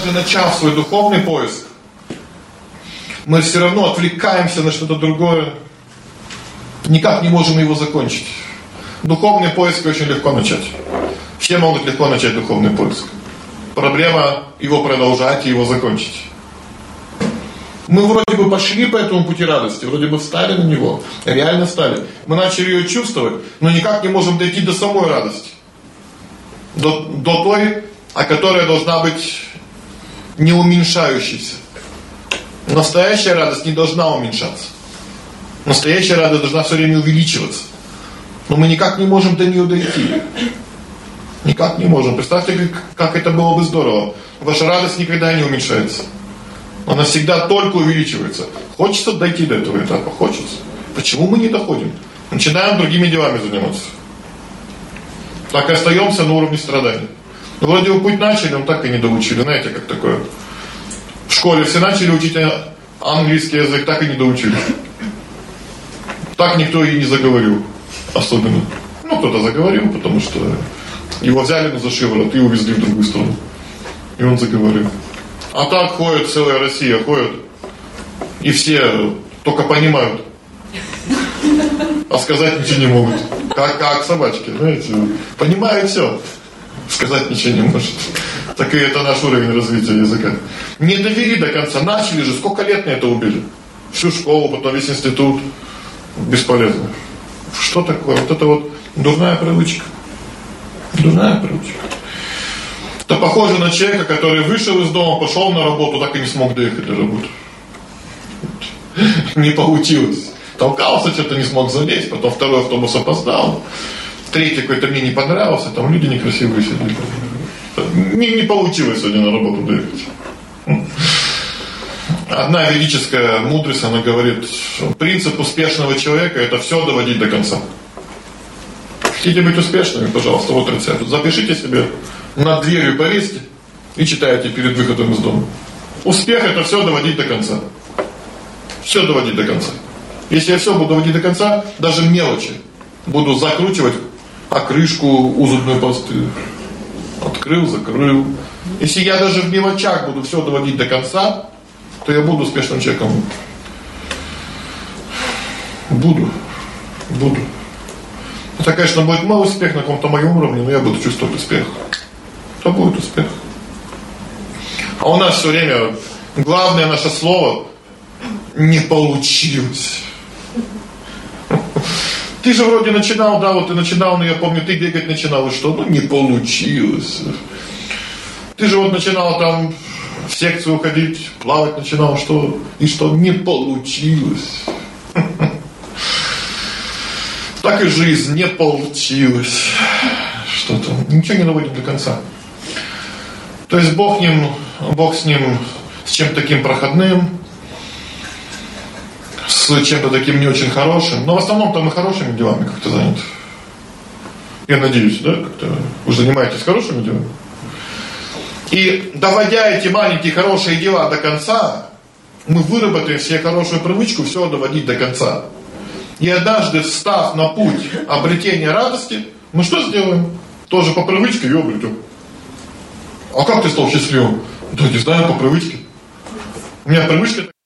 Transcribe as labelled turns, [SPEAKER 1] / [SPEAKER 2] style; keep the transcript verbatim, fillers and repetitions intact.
[SPEAKER 1] даже начав свой духовный поиск, мы все равно отвлекаемся на что-то другое, никак не можем его закончить. Духовный поиск очень легко начать. Все могут легко начать духовный поиск. Проблема его продолжать и его закончить. Мы вроде бы пошли по этому пути радости, вроде бы встали на него, реально встали. Мы начали ее чувствовать, но никак не можем дойти до самой радости. До, до той, а которая должна быть не уменьшающейся. Настоящая радость не должна уменьшаться. Настоящая радость должна все время увеличиваться. Но мы никак не можем до нее дойти. Никак не можем. Представьте, как это было бы здорово. Ваша радость никогда не уменьшается. Она всегда только увеличивается. Хочется дойти до этого этапа? Хочется. Почему мы не доходим? Начинаем другими делами заниматься. Так и остаемся на уровне страданий. Но вроде бы путь начали, но так и не доучили. Знаете, как такое? В школе все начали учить английский язык, так и не доучили. Так никто и не заговорил. Особенно. Ну, кто-то заговорил, потому что его взяли за шиворот и увезли в другую страну. И он заговорил. А так ходит целая Россия, ходит. И все только понимают. А сказать ничего не могут. Как, как собачки, знаете. Понимают все. Сказать ничего не может. Так и это наш уровень развития языка. Не довели до конца. Начали же. Сколько лет на это убили? Всю школу, потом весь институт. Бесполезно. Что такое? Вот это вот дурная привычка. Дурная привычка. Это похоже на человека, который вышел из дома, пошел на работу, так и не смог доехать до работы. Не получилось. Толкался, что-то не смог залезть, потом второй автобус опоздал, третий какой-то мне не понравился, там люди некрасивые сидели. Не, не получилось сегодня на работу доехать. Одна ведическая мудрость, она говорит, принцип успешного человека — это все доводить до конца. Хотите быть успешными, пожалуйста, вот рецепт. Запишите себе над дверью, повесьте и читайте перед выходом из дома. Успех — это все доводить до конца. Все доводить до конца. Если я все буду доводить до конца, даже мелочи буду закручивать, а крышку у зубной пасты открыл, закрыл. Если я даже в мелочах буду все доводить до конца, то я буду успешным человеком. Буду. Буду. Это, конечно, будет мой успех на каком-то моем уровне, но я буду чувствовать успех. Это будет успех. А у нас все время главное наше слово не получилось. Ты же вроде начинал, да, вот ты начинал, но я помню, ты бегать начинал, и что? Ну, не получилось. Ты же вот начинал там в секцию ходить, плавать начинал, что? И что? Не получилось. Так и жизнь не получилось. Что-то. Ничего не доводит до конца. То есть Бог, ним, Бог с ним, с чем-то таким проходным, с чем-то таким не очень хорошим, но в основном-то мы хорошими делами как-то заняты. Я надеюсь, да, как-то вы занимаетесь хорошими делами. И доводя эти маленькие хорошие дела до конца, мы выработаем себе хорошую привычку все доводить до конца. И однажды, встав на путь обретения радости, мы что сделаем? Тоже по привычке ее обретем. А как ты стал счастливым? Да не знаю, по привычке. У меня привычка